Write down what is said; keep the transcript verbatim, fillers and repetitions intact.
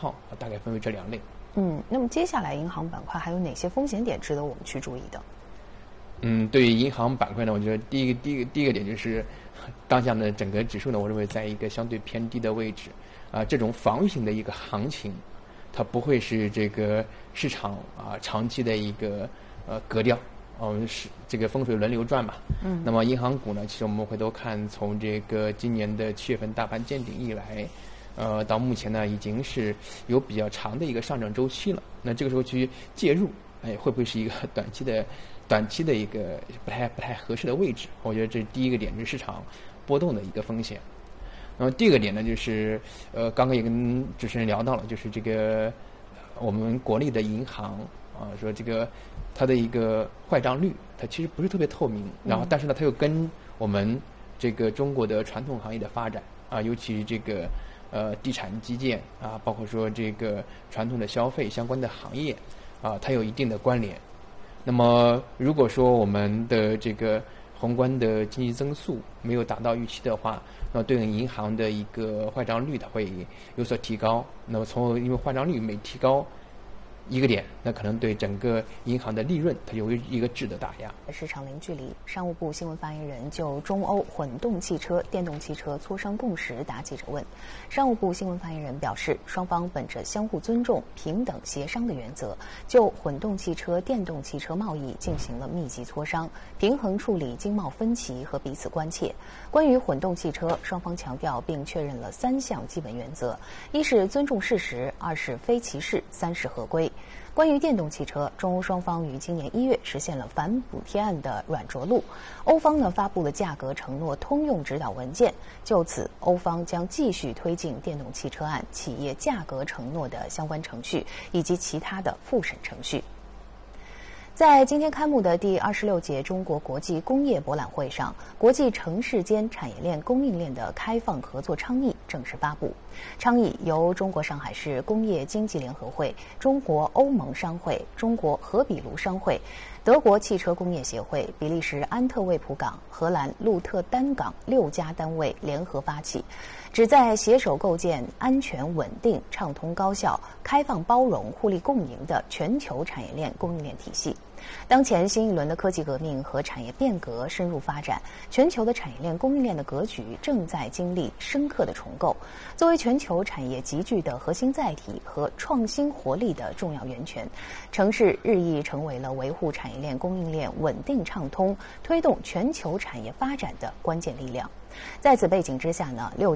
号，大概分为这两类。 嗯，那么接下来银行板块还有哪些风险点值得我们去注意的？ 嗯，对于银行板块呢，我觉得第一个第一个第一个点就是，当下呢整个指数呢，我认为在一个相对偏低的位置，啊、这种防御性的一个行情，它不会是这个市场啊、长期的一个呃格调。我们是这个风水轮流转嘛。嗯。那么银行股呢，其实我们回头看，从这个今年的七月份大盘见顶以来，呃，到目前呢，已经是有比较长的一个上涨周期了。那这个时候去介入，哎，会不会是一个短期的、短期的一个不太不太合适的位置？我觉得这是第一个点，就是市场波动的一个风险。那么第二个点呢，就是呃，刚刚也跟主持人聊到了，就是这个我们国内的银行啊，说这个它的一个坏账率，它其实不是特别透明。然后，但是呢，它又跟我们这个中国的传统行业的发展啊，尤其这个呃地产基建啊，包括说这个传统的消费相关的行业啊，它有一定的关联。那么，如果说我们的这个宏观的经济增速没有达到预期的话，那对应银行的一个坏账率它会有所提高。那么从因为坏账率每提高一个点，那可能对整个银行的利润它有一个质的打压。 市场零距离，商务部新闻发言人就中欧混动汽车、电动汽车磋商共识答记者问。商务部新闻发言人表示，双方本着相互尊重、平等协商的原则，就混动汽车、电动汽车贸易进行了密集磋商，平衡处理经贸分歧和彼此关切。关于混动汽车，双方强调并确认了三项基本原则：一是尊重事实，二是非歧视，三是合规。关于电动汽车，中欧双方于今年一月实现了反补贴案的软着陆。欧方呢发布了价格承诺通用指导文件，就此，欧方将继续推进电动汽车案企业价格承诺的相关程序以及其他的复审程序。在今天开幕的第二十六届中国国际工业博览会上，国际城市间产业链供应链的开放合作倡议正式发布。倡议由中国上海市工业经济联合会、中国欧盟商会、中国荷比卢商会、德国汽车工业协会、比利时安特卫普港、荷兰鹿特丹港六家单位联合发起，旨在携手构建安全、稳定、畅通、高效、开放、包容、互利共赢的全球产业链供应链体系。当前新一轮的科技革命和产业变革深入发展，全球的产业链供应链的格局正在经历深刻的重构。作为全球产业集聚的核心载体和创新活力的重要源泉，城市日益成为了维护产业链供应链稳定畅通、推动全球产业发展的关键力量。在此背景之下呢，六